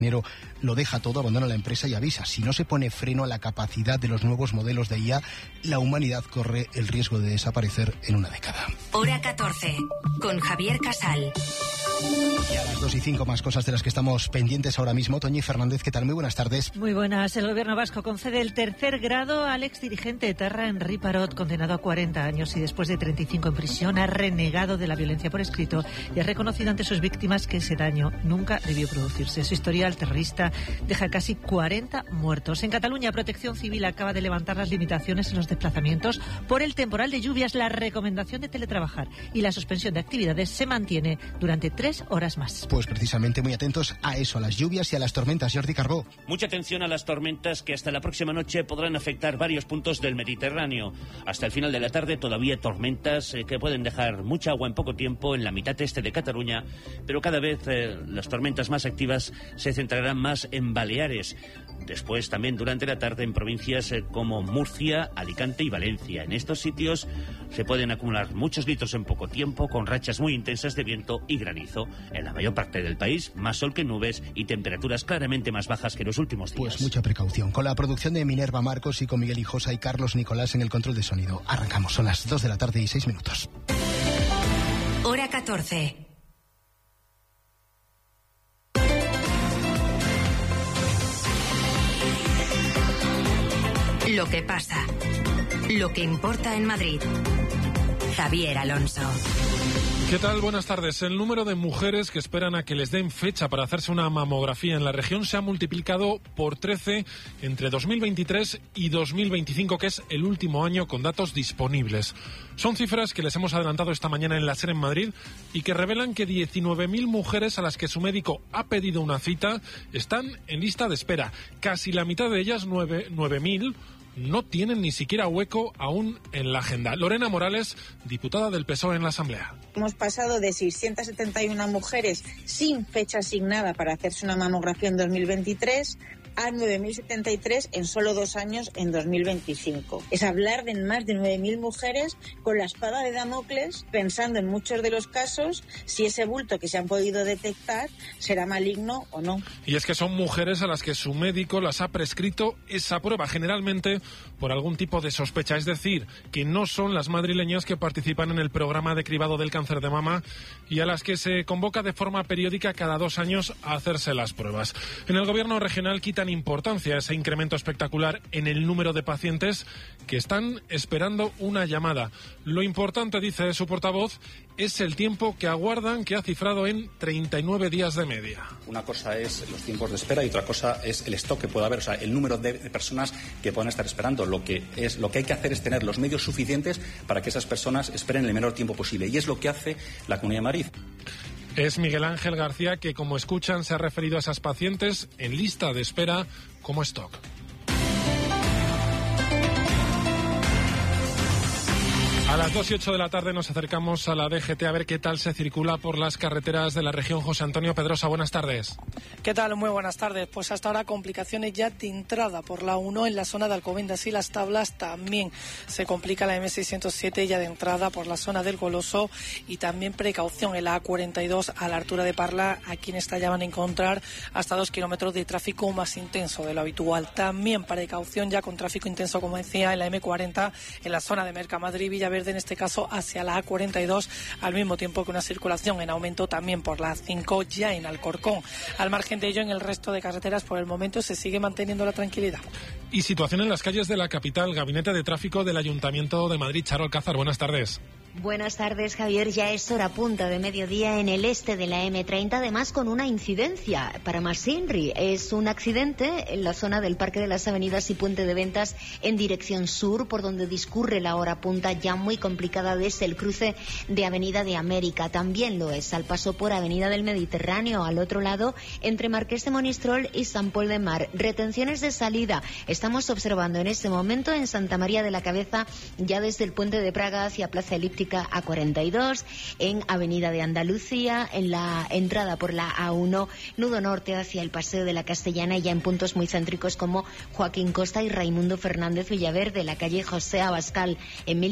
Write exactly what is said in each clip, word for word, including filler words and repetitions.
Pero lo deja todo, abandona la empresa y avisa. Si no se pone freno a la capacidad de los nuevos modelos de I A, la humanidad corre el riesgo de desaparecer en una década. Hora catorce, con Javier Casal. Y a las dos y cinco más cosas de las que estamos pendientes ahora mismo. Toñi Fernández, ¿qué tal? Muy buenas tardes. Muy buenas. El gobierno vasco concede el tercer grado al exdirigente etarra Henri Parot, condenado a cuarenta años y después de treinta y cinco en prisión ha renegado de la violencia por escrito y ha reconocido ante sus víctimas que ese daño nunca debió producirse. Su historial terrorista deja casi cuarenta muertos. En Cataluña, Protección Civil acaba de levantar las limitaciones en los desplazamientos por el temporal de lluvias. La recomendación de teletrabajar y la suspensión de actividades se mantiene durante tres horas más. Pues precisamente muy atentos a eso, a las lluvias y a las tormentas. Jordi Carbó. Mucha atención a las tormentas que hasta la próxima noche podrán afectar varios puntos del Mediterráneo. Hasta el final de la tarde todavía tormentas eh, que pueden dejar mucha agua en poco tiempo en la mitad este de Cataluña, pero cada vez eh, las tormentas más activas se centrarán más en Baleares. Después también durante la tarde en provincias eh, como Murcia, Alicante y Valencia. En estos sitios se pueden acumular muchos litros en poco tiempo, con rachas muy intensas de viento y granizo. En la mayor parte del país, más sol que nubes y temperaturas claramente más bajas que los últimos días. Pues mucha precaución. Con la producción de Minerva Marcos y con Miguel Hijosa y Carlos Nicolás en el control de sonido. Arrancamos, son las dos de la tarde y seis minutos. Hora catorce. Lo que pasa, lo que importa en Madrid. Javier Alonso. ¿Qué tal? Buenas tardes. El número de mujeres que esperan a que les den fecha para hacerse una mamografía en la región se ha multiplicado por trece entre dos mil veintitrés y dos mil veinticinco, que es el último año con datos disponibles. Son cifras que les hemos adelantado esta mañana en la SER en Madrid y que revelan que diecinueve mil mujeres a las que su médico ha pedido una cita están en lista de espera. Casi la mitad de ellas, nueve mil, no tienen ni siquiera hueco aún en la agenda. Lorena Morales, diputada del P S O E en la Asamblea. Hemos pasado de seiscientas setenta y una mujeres sin fecha asignada para hacerse una mamografía en dos mil veintitrés a nueve mil setenta y tres en solo dos años en dos mil veinticinco. Es hablar de más de nueve mil mujeres con la espada de Damocles, pensando en muchos de los casos si ese bulto que se han podido detectar será maligno o no. Y es que son mujeres a las que su médico las ha prescrito esa prueba, generalmente por algún tipo de sospecha, es decir, que no son las madrileñas que participan en el programa de cribado del cáncer de mama y a las que se convoca de forma periódica cada dos años a hacerse las pruebas. En el gobierno regional quitan importancia a ese incremento espectacular en el número de pacientes que están esperando una llamada. Lo importante, dice su portavoz, es el tiempo que aguardan, que ha cifrado en treinta y nueve días de media. Una cosa es los tiempos de espera y otra cosa es el stock que pueda haber, o sea, el número de personas que puedan estar esperando. Lo que es, lo que hay que hacer es tener los medios suficientes para que esas personas esperen el menor tiempo posible, y es lo que hace la Comunidad de Madrid. Es Miguel Ángel García que, como escuchan, se ha referido a esas pacientes en lista de espera como stock. A las dos y ocho de la tarde nos acercamos a la D G T a ver qué tal se circula por las carreteras de la región. José Antonio Pedrosa, buenas tardes. ¿Qué tal? Muy buenas tardes. Pues hasta ahora complicaciones ya de entrada por la uno en la zona de Alcobendas y Las Tablas. También se complica la M seiscientos siete ya de entrada por la zona del Goloso, y también precaución en la A cuarenta y dos a la altura de Parla. Aquí en esta ya van a encontrar hasta dos kilómetros de tráfico más intenso de lo habitual. También precaución ya con tráfico intenso, como decía, en la M cuarenta en la zona de Mercamadrid, Villaverde, en este caso hacia la A cuarenta y dos, al mismo tiempo que una circulación en aumento también por la A cinco ya en Alcorcón. Al margen de ello, en el resto de carreteras por el momento se sigue manteniendo la tranquilidad. Y situación en las calles de la capital. Gabinete de Tráfico del Ayuntamiento de Madrid. Charo Alcázar, buenas tardes. Buenas tardes, Javier. Ya es hora punta de mediodía en el este de la M treinta, además con una incidencia para Masinri. Es un accidente en la zona del Parque de las Avenidas y Puente de Ventas en dirección sur, por donde discurre la hora punta ya muy complicada desde el cruce de Avenida de América. También lo es al paso por Avenida del Mediterráneo, al otro lado, entre Marqués de Monistrol y San Pol de Mar. Retenciones de salida estamos observando en este momento en Santa María de la Cabeza, ya desde el Puente de Praga hacia Plaza Elíptica A cuarenta y dos, en Avenida de Andalucía, en la entrada por la A uno, nudo norte hacia el Paseo de la Castellana, y ya en puntos muy céntricos como Joaquín Costa y Raimundo Fernández Villaverde, la calle José Abascal, Emilio Castel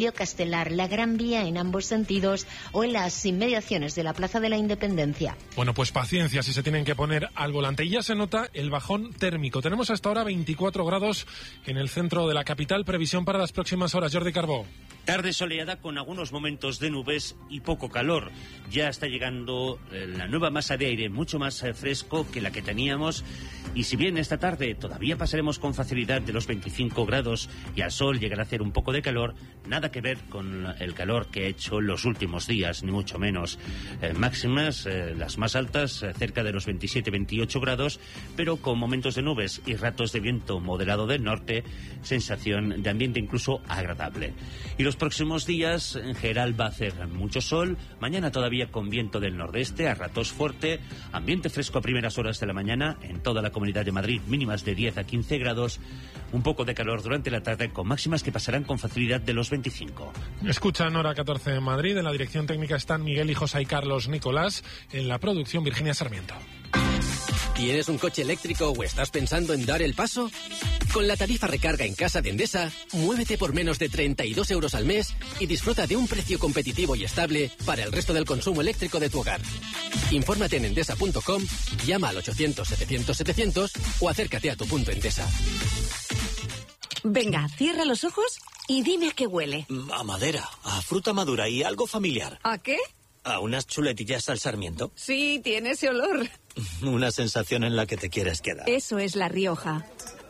Velar, la Gran Vía en ambos sentidos o en las inmediaciones de la Plaza de la Independencia. Bueno, pues paciencia si se tienen que poner al volante. Y ya se nota el bajón térmico. Tenemos hasta ahora veinticuatro grados en el centro de la capital. Previsión para las próximas horas. Jordi Carbó. Tarde soleada con algunos momentos de nubes y poco calor. Ya está llegando la nueva masa de aire, mucho más fresco que la que teníamos. Y si bien esta tarde todavía pasaremos con facilidad de los veinticinco grados y al sol llegará a hacer un poco de calor, nada que ver con el calor que ha hecho los últimos días, ni mucho menos. Eh, máximas, eh, las más altas, eh, cerca de los veintisiete veintiocho grados, pero con momentos de nubes y ratos de viento moderado del norte, sensación de ambiente incluso agradable. Y los próximos días, en general, va a hacer mucho sol. Mañana todavía con viento del nordeste, a ratos fuerte. Ambiente fresco a primeras horas de la mañana en toda la Comunidad de Madrid, mínimas de diez a quince grados. Un poco de calor durante la tarde con máximas que pasarán con facilidad de los veinticinco. Escuchan Hora catorce en Madrid. En la dirección técnica están Miguel y José y Carlos Nicolás. En la producción, Virginia Sarmiento. ¿Tienes un coche eléctrico o estás pensando en dar el paso? Con la tarifa recarga en casa de Endesa, muévete por menos de treinta y dos euros al mes y disfruta de un precio competitivo y estable para el resto del consumo eléctrico de tu hogar. Infórmate en endesa punto com, llama al ochocientos setecientos setecientos o acércate a tu punto Endesa. Venga, cierra los ojos y dime a qué huele. A madera, a fruta madura y algo familiar. ¿A qué? ¿A unas chuletillas al sarmiento? Sí, tiene ese olor. Una sensación en la que te quieres quedar. Eso es La Rioja.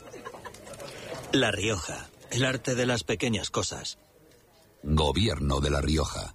La Rioja, el arte de las pequeñas cosas. Gobierno de La Rioja.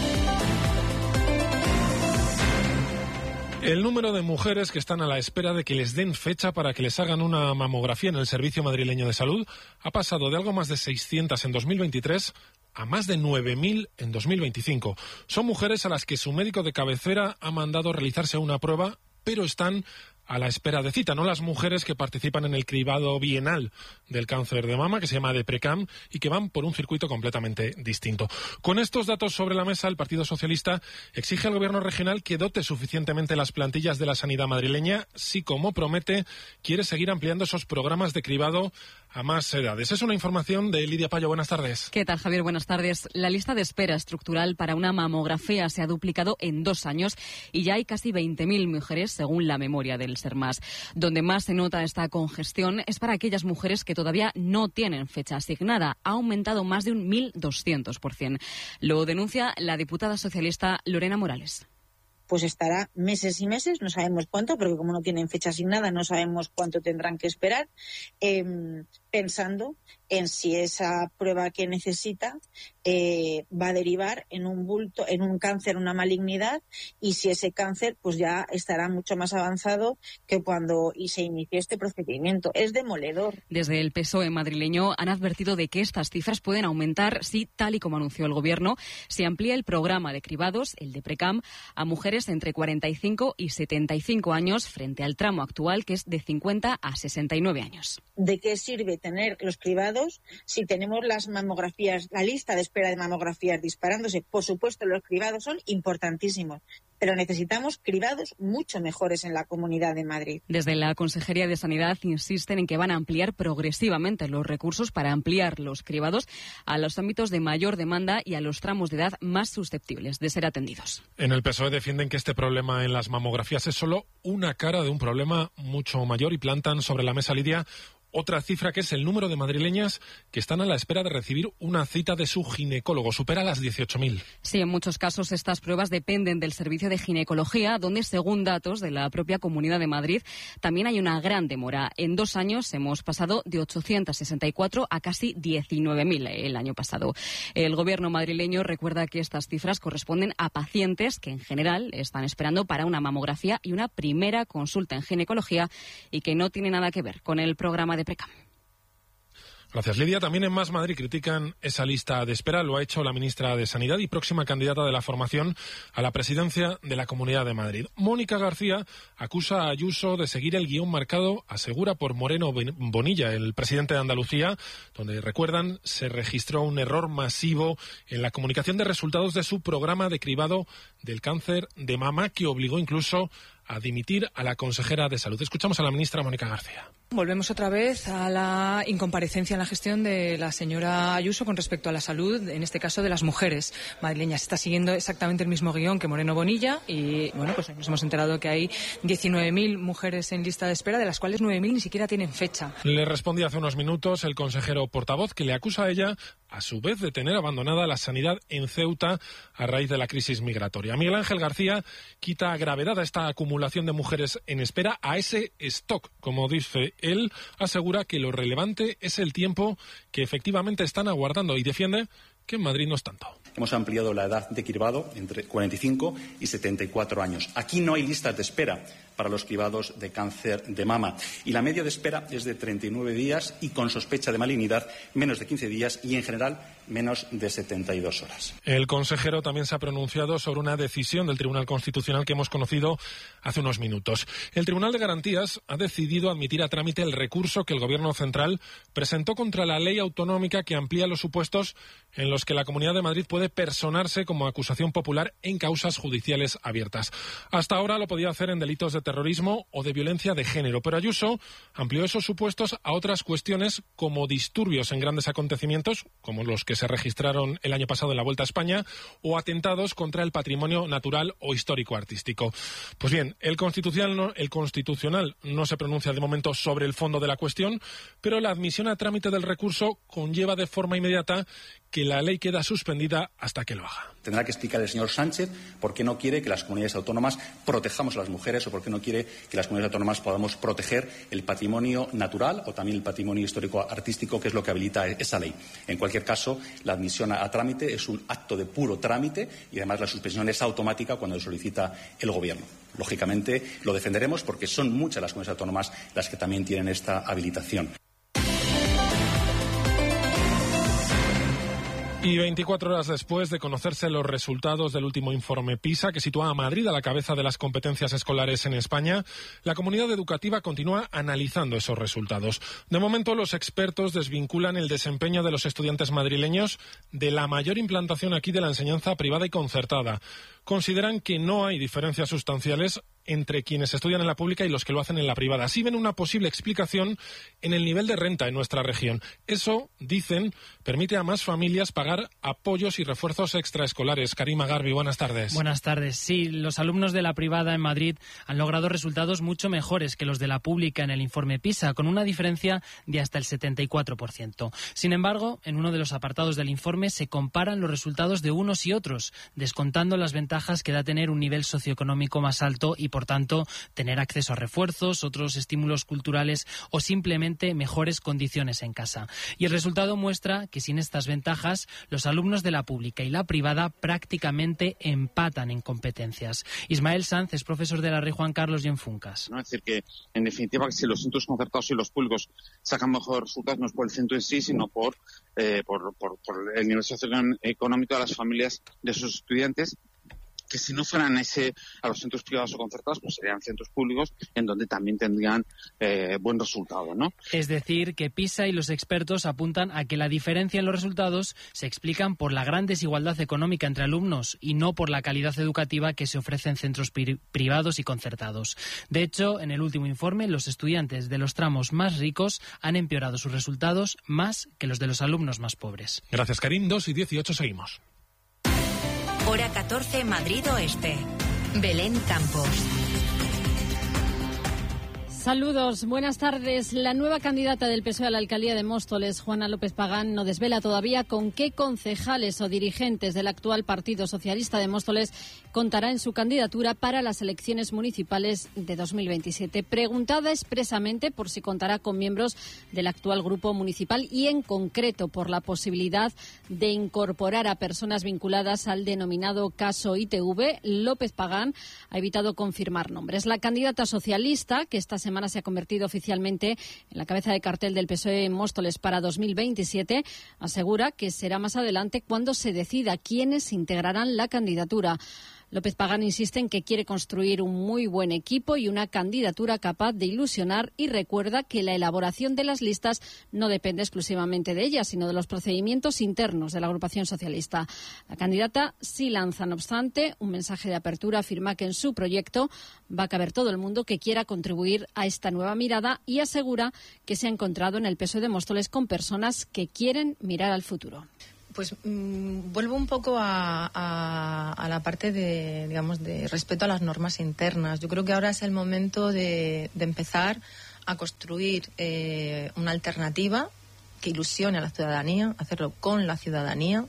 El número de mujeres que están a la espera de que les den fecha para que les hagan una mamografía en el Servicio Madrileño de Salud ha pasado de algo más de seiscientas en dos mil veintitrés a más de nueve mil en dos mil veinticinco. Son mujeres a las que su médico de cabecera ha mandado realizarse una prueba, pero están a la espera de cita, no las mujeres que participan en el cribado bienal del cáncer de mama, que se llama DEPRECAM, y que van por un circuito completamente distinto. Con estos datos sobre la mesa, el Partido Socialista exige al Gobierno regional que dote suficientemente las plantillas de la sanidad madrileña, si, como promete, quiere seguir ampliando esos programas de cribado a más edades. Es una información de Lidia Payo. Buenas tardes. ¿Qué tal, Javier? Buenas tardes. La lista de espera estructural para una mamografía se ha duplicado en dos años y ya hay casi veinte mil mujeres, según la memoria del SERMAS. Donde más se nota esta congestión es para aquellas mujeres que todavía no tienen fecha asignada. Ha aumentado más de un mil doscientos por ciento. Lo denuncia la diputada socialista Lorena Morales. Pues estará meses y meses, no sabemos cuánto, porque como no tienen fecha asignada, no sabemos cuánto tendrán que esperar, eh, pensando en si esa prueba que necesita eh, va a derivar en un bulto, en un cáncer, una malignidad, y si ese cáncer pues ya estará mucho más avanzado que cuando y se inició este procedimiento. Es demoledor. Desde el P S O E madrileño han advertido de que estas cifras pueden aumentar si, tal y como anunció el Gobierno, se amplía el programa de cribados, el DEPRECAM, a mujeres entre cuarenta y cinco y setenta y cinco años frente al tramo actual, que es de cincuenta a sesenta y nueve años. ¿De qué sirve tener los cribados si tenemos las mamografías, la lista de espera de mamografías disparándose? Por supuesto, los cribados son importantísimos, pero necesitamos cribados mucho mejores en la Comunidad de Madrid. Desde la Consejería de Sanidad insisten en que van a ampliar progresivamente los recursos para ampliar los cribados a los ámbitos de mayor demanda y a los tramos de edad más susceptibles de ser atendidos. En el P S O E defienden que este problema en las mamografías es solo una cara de un problema mucho mayor y plantan sobre la mesa, Lidia, otra cifra, que es el número de madrileñas que están a la espera de recibir una cita de su ginecólogo. Supera las dieciocho mil. Sí, en muchos casos estas pruebas dependen del servicio de ginecología, donde, según datos de la propia Comunidad de Madrid, también hay una gran demora. En dos años hemos pasado de ochocientos sesenta y cuatro a casi diecinueve mil el año pasado. El Gobierno madrileño recuerda que estas cifras corresponden a pacientes que, en general, están esperando para una mamografía y una primera consulta en ginecología y que no tiene nada que ver con el programa de DEPRECAM. Gracias, Lidia. También en Más Madrid critican esa lista de espera. Lo ha hecho la ministra de Sanidad y próxima candidata de la formación a la presidencia de la Comunidad de Madrid. Mónica García acusa a Ayuso de seguir el guión marcado, asegura, por Moreno Bonilla, el presidente de Andalucía, donde, recuerdan, se registró un error masivo en la comunicación de resultados de su programa de cribado del cáncer de mama, que obligó incluso a dimitir a la consejera de Salud. Escuchamos a la ministra Mónica García. Volvemos otra vez a la incomparecencia en la gestión de la señora Ayuso con respecto a la salud, en este caso de las mujeres madrileñas. Está siguiendo exactamente el mismo guión que Moreno Bonilla y, bueno, pues nos hemos enterado que hay diecinueve mil mujeres en lista de espera, de las cuales nueve mil ni siquiera tienen fecha. Le respondía hace unos minutos el consejero portavoz, que le acusa a ella, a su vez, de tener abandonada la sanidad en Ceuta a raíz de la crisis migratoria. Miguel Ángel García quita gravedad a esta acumulación de mujeres en espera, a ese stock, como dice él. Asegura que lo relevante es el tiempo que efectivamente están aguardando y defiende que en Madrid no es tanto. Hemos ampliado la edad de cribado entre cuarenta y cinco y setenta y cuatro años. Aquí no hay listas de espera para los cribados de cáncer de mama. Y la media de espera es de treinta y nueve días y con sospecha de malignidad menos de quince días y en general menos de setenta y dos horas. El consejero también se ha pronunciado sobre una decisión del Tribunal Constitucional que hemos conocido hace unos minutos. El Tribunal de Garantías ha decidido admitir a trámite el recurso que el Gobierno central presentó contra la ley autonómica que amplía los supuestos en los que la Comunidad de Madrid puede personarse como acusación popular en causas judiciales abiertas. Hasta ahora lo podía hacer en delitos de terrorismo o de violencia de género, pero Ayuso amplió esos supuestos a otras cuestiones como disturbios en grandes acontecimientos, como los que se registraron el año pasado en la Vuelta a España, o atentados contra el patrimonio natural o histórico-artístico. Pues bien, el Constitucional no, el Constitucional no se pronuncia de momento sobre el fondo de la cuestión, pero la admisión a trámite del recurso conlleva de forma inmediata que la ley queda suspendida hasta que lo haga. Tendrá que explicar el señor Sánchez por qué no quiere que las comunidades autónomas protejamos a las mujeres o por qué no quiere que las comunidades autónomas podamos proteger el patrimonio natural o también el patrimonio histórico-artístico, que es lo que habilita esa ley. En cualquier caso, la admisión a, a trámite es un acto de puro trámite y además la suspensión es automática cuando lo solicita el Gobierno. Lógicamente lo defenderemos porque son muchas las comunidades autónomas las que también tienen esta habilitación. Y veinticuatro horas después de conocerse los resultados del último informe PISA, que sitúa a Madrid a la cabeza de las competencias escolares en España, la comunidad educativa continúa analizando esos resultados. De momento, los expertos desvinculan el desempeño de los estudiantes madrileños de la mayor implantación aquí de la enseñanza privada y concertada. Consideran que no hay diferencias sustanciales entre quienes estudian en la pública y los que lo hacen en la privada. Así ven una posible explicación en el nivel de renta en nuestra región. Eso, dicen, permite a más familias pagar apoyos y refuerzos extraescolares. Karima Garbi, buenas tardes. Buenas tardes. Sí, los alumnos de la privada en Madrid han logrado resultados mucho mejores que los de la pública en el informe PISA, con una diferencia de hasta el setenta y cuatro por ciento. Sin embargo, en uno de los apartados del informe se comparan los resultados de unos y otros, descontando las ventajas que da tener un nivel socioeconómico más alto y, por tanto, tener acceso a refuerzos, otros estímulos culturales o simplemente mejores condiciones en casa. Y el resultado muestra que sin estas ventajas, los alumnos de la pública y la privada prácticamente empatan en competencias. Ismael Sanz es profesor de la Rey Juan Carlos y en Funcas. ¿No? Es decir, que en definitiva, que si los centros concertados y los públicos sacan mejores resultados, no es por el centro en sí, sino por, eh, por, por, por el nivel socioeconómico de las familias de sus estudiantes, que si no fueran ese a los centros privados o concertados, pues serían centros públicos en donde también tendrían eh, buen resultado, ¿no? Es decir, que PISA y los expertos apuntan a que la diferencia en los resultados se explican por la gran desigualdad económica entre alumnos y no por la calidad educativa que se ofrece en centros pri- privados y concertados. De hecho, en el último informe, los estudiantes de los tramos más ricos han empeorado sus resultados más que los de los alumnos más pobres. Gracias, Karim. dos y dieciocho, seguimos. Hora catorce, Madrid Oeste. Belén Campos. Saludos, buenas tardes. La nueva candidata del P S O E a la alcaldía de Móstoles, Juana López Pagán, no desvela todavía con qué concejales o dirigentes del actual Partido Socialista de Móstoles contará en su candidatura para las elecciones municipales de dos mil veintisiete. Preguntada expresamente por si contará con miembros del actual grupo municipal y en concreto por la posibilidad de incorporar a personas vinculadas al denominado caso I T V, López Pagán ha evitado confirmar nombres. La candidata socialista, que esta semana se ha convertido oficialmente en la cabeza de cartel del P S O E en Móstoles para dos mil veintisiete, asegura que será más adelante cuando se decida quiénes integrarán la candidatura. López Pagán insiste en que quiere construir un muy buen equipo y una candidatura capaz de ilusionar y recuerda que la elaboración de las listas no depende exclusivamente de ella, sino de los procedimientos internos de la agrupación socialista. La candidata sí lanza, no obstante, un mensaje de apertura. Afirma que en su proyecto va a caber todo el mundo que quiera contribuir a esta nueva mirada y asegura que se ha encontrado en el P S O E de Móstoles con personas que quieren mirar al futuro. Pues mmm, vuelvo un poco a, a, a la parte de, digamos, de respeto a las normas internas. Yo creo que ahora es el momento de, de empezar a construir eh, una alternativa que ilusione a la ciudadanía, hacerlo con la ciudadanía,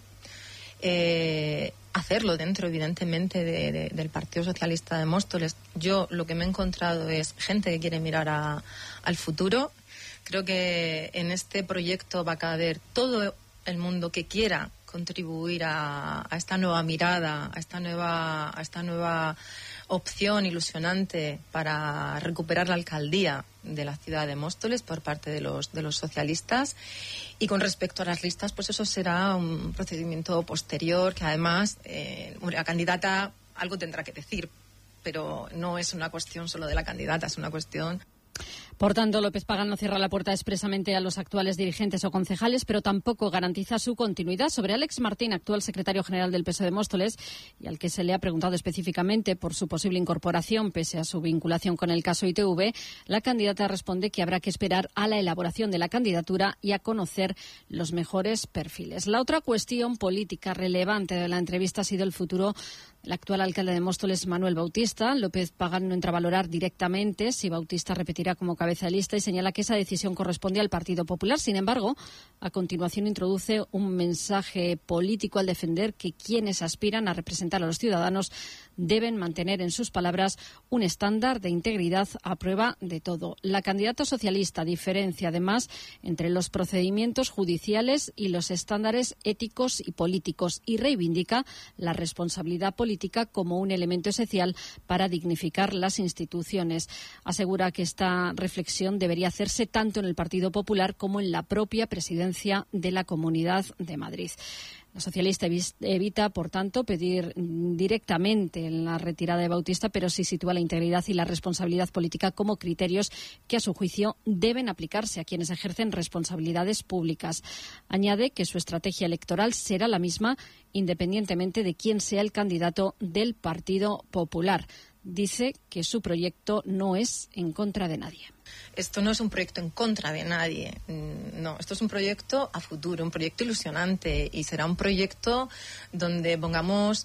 eh, hacerlo dentro, evidentemente, de, de, del Partido Socialista de Móstoles. Yo lo que me he encontrado es gente que quiere mirar a, al futuro. Creo que en este proyecto va a caber todo el mundo que quiera contribuir a, a esta nueva mirada, a esta nueva, a esta nueva opción ilusionante para recuperar la alcaldía de la ciudad de Móstoles por parte de los de los socialistas. Y con respecto a las listas, pues eso será un procedimiento posterior que además eh, la candidata algo tendrá que decir, pero no es una cuestión solo de la candidata, es una cuestión. Por tanto, López Pagán no cierra la puerta expresamente a los actuales dirigentes o concejales, pero tampoco garantiza su continuidad. Sobre Alex Martín, actual secretario general del P S O E de Móstoles, y al que se le ha preguntado específicamente por su posible incorporación, pese a su vinculación con el caso I T V, la candidata responde que habrá que esperar a la elaboración de la candidatura y a conocer los mejores perfiles. La otra cuestión política relevante de la entrevista ha sido el futuro del actual alcalde de Móstoles, Manuel Bautista. López Pagán no entra a valorar directamente si Bautista repetirá como cabeza de lista y señala que esa decisión corresponde al Partido Popular. Sin embargo, a continuación introduce un mensaje político al defender que quienes aspiran a representar a los ciudadanos deben mantener en sus palabras un estándar de integridad a prueba de todo. La candidata socialista diferencia además entre los procedimientos judiciales y los estándares éticos y políticos y reivindica la responsabilidad política como un elemento esencial para dignificar las instituciones. Asegura que esta reflexión debería hacerse tanto en el Partido Popular como en la propia presidencia de la Comunidad de Madrid. La socialista evita, por tanto, pedir directamente la retirada de Bautista, pero sí sitúa la integridad y la responsabilidad política como criterios que, a su juicio, deben aplicarse a quienes ejercen responsabilidades públicas. Añade que su estrategia electoral será la misma independientemente de quién sea el candidato del Partido Popular. Dice que su proyecto no es en contra de nadie. Esto no es un proyecto en contra de nadie, no, esto es un proyecto a futuro, un proyecto ilusionante y será un proyecto donde pongamos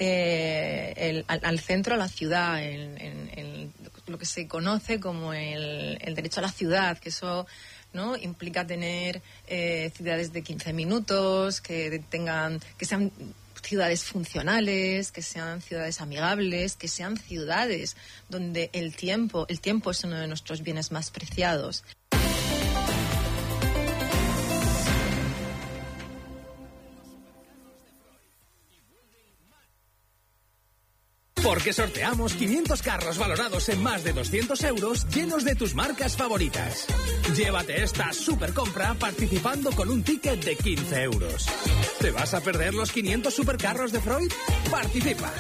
eh, el, al, al centro a la ciudad, en, en, en lo que se conoce como el, el derecho a la ciudad, que eso ¿no? implica tener eh, ciudades de quince minutos, que tengan, que sean ciudades funcionales, que sean ciudades amigables, que sean ciudades donde el tiempo, el tiempo es uno de nuestros bienes más preciados. Porque sorteamos quinientos carros valorados en más de doscientos euros llenos de tus marcas favoritas. Llévate esta super compra participando con un ticket de quince euros. ¿Te vas a perder los quinientos supercarros de Freud? ¡Participa!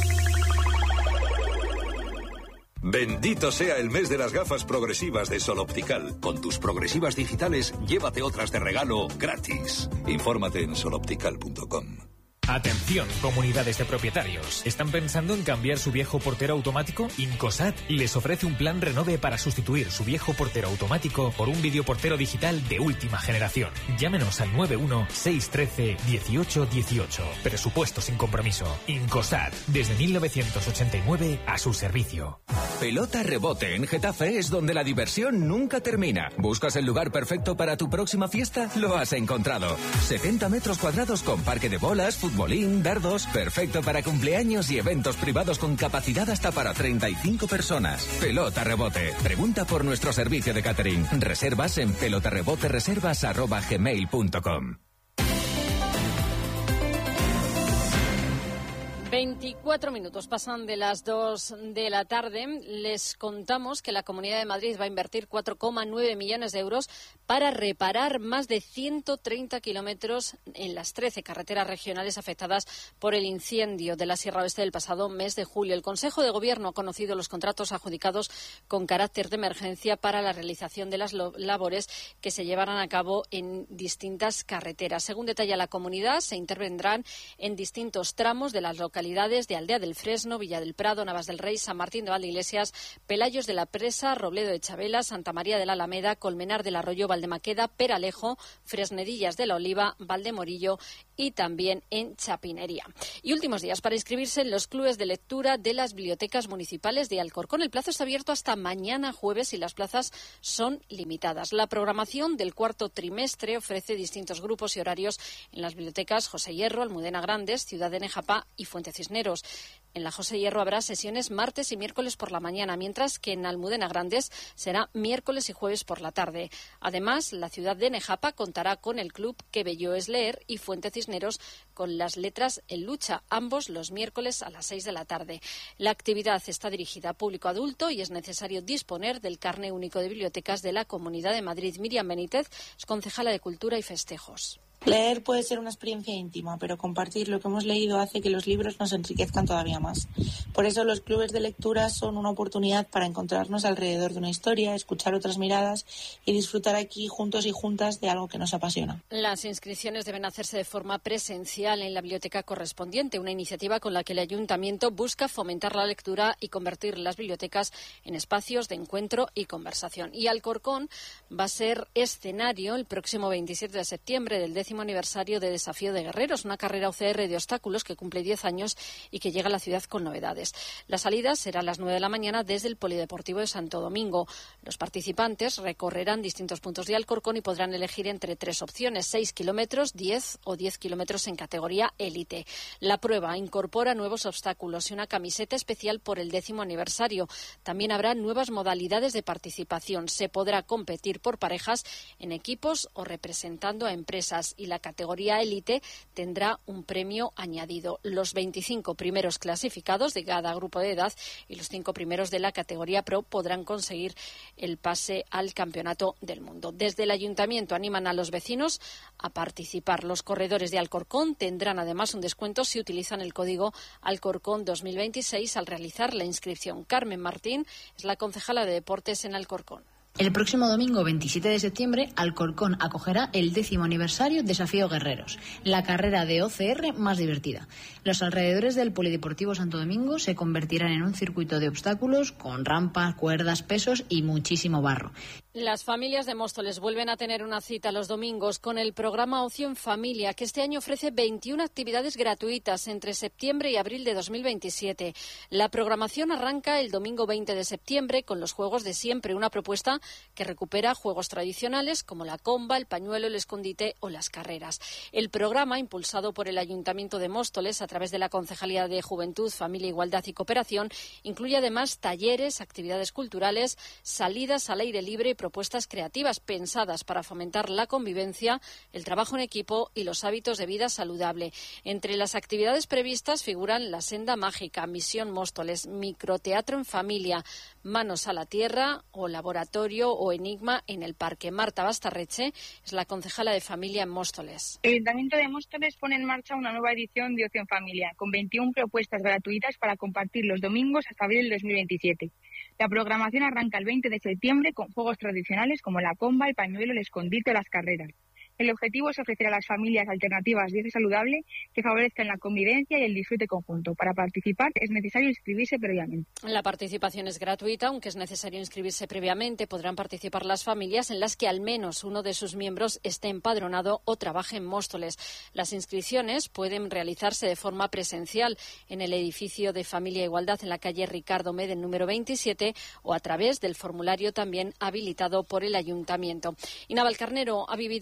Bendito sea el mes de las gafas progresivas de Sol Optical. Con tus progresivas digitales, llévate otras de regalo gratis. Infórmate en sol optical punto com. Atención, comunidades de propietarios. ¿Están pensando en cambiar su viejo portero automático? Incosat les ofrece un plan Renove para sustituir su viejo portero automático por un videoportero digital de última generación. Llámenos al nueve uno seis uno tres uno ocho uno ocho. Presupuesto sin compromiso. Incosat, desde mil novecientos ochenta y nueve a su servicio. Pelota Rebote en Getafe es donde la diversión nunca termina. ¿Buscas el lugar perfecto para tu próxima fiesta? Lo has encontrado. setenta metros cuadrados con parque de bolas, futbolín, dardos. Perfecto para cumpleaños y eventos privados con capacidad hasta para treinta y cinco personas. Pelota Rebote. Pregunta por nuestro servicio de catering. Reservas en pelotarrebotereservas arroba gmail punto com. veinticuatro minutos pasan de las dos de la tarde. Les contamos que la Comunidad de Madrid va a invertir cuatro coma nueve millones de euros para reparar más de ciento treinta kilómetros en las trece carreteras regionales afectadas por el incendio de la Sierra Oeste del pasado mes de julio. El Consejo de Gobierno ha conocido los contratos adjudicados con carácter de emergencia para la realización de las labores que se llevarán a cabo en distintas carreteras. Según detalla la comunidad, se intervendrán en distintos tramos de las localidades de Aldea del Fresno, Villa del Prado, Navas del Rey, San Martín de Valdeiglesias, Pelayos de la Presa, Robledo de Chabela, Santa María de la Alameda, Colmenar del Arroyo, Valdemaqueda, Peralejo, Fresnedillas de la Oliva, Valdemorillo y también en Chapinería. Y últimos días para inscribirse en los clubes de lectura de las bibliotecas municipales de Alcorcón. El plazo está abierto hasta mañana jueves y las plazas son limitadas. La programación del cuarto trimestre ofrece distintos grupos y horarios en las bibliotecas José Hierro, Almudena Grandes, Ciudad de Nejapá y Fuente Cisneros. En la José Hierro habrá sesiones martes y miércoles por la mañana, mientras que en Almudena Grandes será miércoles y jueves por la tarde. Además, la ciudad de Nejapa contará con el club Qué bello es leer y Fuente Cisneros con las letras en lucha, ambos los miércoles a las seis de la tarde. La actividad está dirigida a público adulto y es necesario disponer del carné único de bibliotecas de la Comunidad de Madrid. Miriam Benítez es concejala de Cultura y Festejos. Leer puede ser una experiencia íntima, pero compartir lo que hemos leído hace que los libros nos enriquezcan todavía más. Por eso los clubes de lectura son una oportunidad para encontrarnos alrededor de una historia, escuchar otras miradas y disfrutar aquí juntos y juntas de algo que nos apasiona. Las inscripciones deben hacerse de forma presencial en la biblioteca correspondiente, una iniciativa con la que el Ayuntamiento busca fomentar la lectura y convertir las bibliotecas en espacios de encuentro y conversación. Y Alcorcón va a ser escenario el próximo veintisiete de septiembre del décimo aniversario de Desafío de Guerreros, una carrera U C R de obstáculos que cumple diez años y que llega a la ciudad con novedades. La salida será a las nueve de la mañana desde el Polideportivo de Santo Domingo. Los participantes recorrerán distintos puntos de Alcorcón y podrán elegir entre tres opciones, seis kilómetros, diez o diez kilómetros en categoría élite. La prueba incorpora nuevos obstáculos y una camiseta especial por el décimo aniversario. También habrá nuevas modalidades de participación. Se podrá competir por parejas, en equipos o representando a empresas. Y la categoría élite tendrá un premio añadido. Los veinticinco primeros clasificados de cada grupo de edad y los cinco primeros de la categoría Pro podrán conseguir el pase al Campeonato del Mundo. Desde el Ayuntamiento animan a los vecinos a participar. Los corredores de Alcorcón tendrán además un descuento si utilizan el código Alcorcón dos mil veintiséis al realizar la inscripción. Carmen Martín es la concejala de Deportes en Alcorcón. El próximo domingo veintisiete de septiembre, Alcorcón acogerá el décimo aniversario Desafío Guerreros, la carrera de O C R más divertida. Los alrededores del Polideportivo Santo Domingo se convertirán en un circuito de obstáculos con rampas, cuerdas, pesos y muchísimo barro. Las familias de Móstoles vuelven a tener una cita los domingos con el programa Ocio en Familia, que este año ofrece veintiuna actividades gratuitas entre septiembre y abril de dos mil veintisiete. La programación arranca el domingo veinte de septiembre con los juegos de siempre, una propuesta que recupera juegos tradicionales como la comba, el pañuelo, el escondite o las carreras. El programa, impulsado por el Ayuntamiento de Móstoles a través de la Concejalía de Juventud, Familia, Igualdad y Cooperación, incluye además talleres, actividades culturales, salidas al aire libre y propuestas creativas pensadas para fomentar la convivencia, el trabajo en equipo y los hábitos de vida saludable. Entre las actividades previstas figuran la Senda Mágica, Misión Móstoles, Microteatro en Familia, Manos a la Tierra o Laboratorio o Enigma en el Parque. Marta Bastarreche es la concejala de Familia en Móstoles. El Ayuntamiento de Móstoles pone en marcha una nueva edición de Ocio en Familia, con veintiuna propuestas gratuitas para compartir los domingos hasta abril del dos mil veintisiete. La programación arranca el veinte de septiembre con juegos tradicionales como la comba, el pañuelo, el escondite o las carreras. El objetivo es ofrecer a las familias alternativas de vida saludable que favorezcan la convivencia y el disfrute conjunto. Para participar es necesario inscribirse previamente. La participación es gratuita, aunque es necesario inscribirse previamente. Podrán participar las familias en las que al menos uno de sus miembros esté empadronado o trabaje en Móstoles. Las inscripciones pueden realizarse de forma presencial en el edificio de Familia e Igualdad en la calle Ricardo Meden número veintisiete o a través del formulario también habilitado por el Ayuntamiento. Y Navalcarnero ha vivido esta madrugada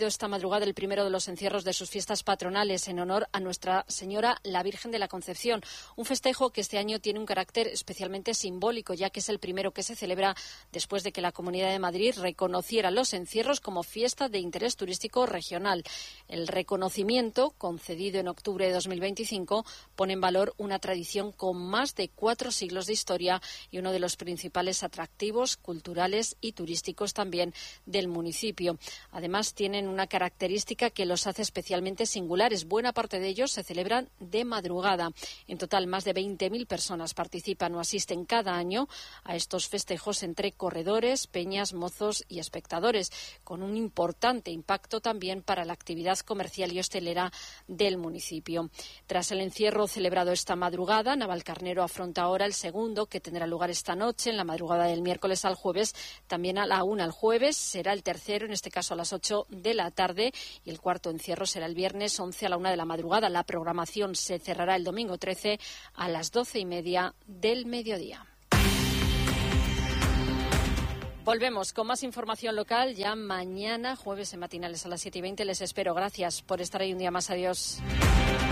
madrugada el primero de los encierros de sus fiestas patronales en honor a Nuestra Señora la Virgen de la Concepción. Un festejo que este año tiene un carácter especialmente simbólico, ya que es el primero que se celebra después de que la Comunidad de Madrid reconociera los encierros como fiesta de interés turístico regional. El reconocimiento, concedido en octubre de dos mil veinticinco, pone en valor una tradición con más de cuatro siglos de historia y uno de los principales atractivos culturales y turísticos también del municipio. Además, tienen una característica que los hace especialmente singulares. Buena parte de ellos se celebran de madrugada. En total, más de veinte mil personas participan o asisten cada año a estos festejos entre corredores, peñas, mozos y espectadores, con un importante impacto también para la actividad comercial y hostelera del municipio. Tras el encierro celebrado esta madrugada, Navalcarnero afronta ahora el segundo, que tendrá lugar esta noche, en la madrugada del miércoles al jueves, también a la una al jueves. Será el tercero, en este caso a las ocho de la tarde, y el cuarto encierro será el viernes once a la una de la madrugada. La programación se cerrará el domingo trece a las doce y media del mediodía. Volvemos con más información local ya mañana, jueves en matinales a las siete y veinte. Les espero. Gracias por estar ahí un día más. Adiós.